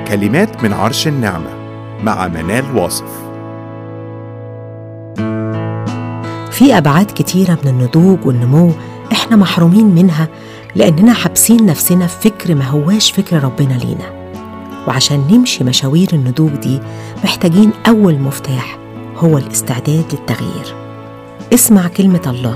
كلمات من عرش النعمة مع منال واصف. في أبعاد كتيرة من النضوج والنمو إحنا محرومين منها لأننا حابسين نفسنا في فكر ما هواش فكر ربنا لينا. وعشان نمشي مشاوير النضوج دي محتاجين أول مفتاح هو الاستعداد للتغيير. اسمع كلمة الله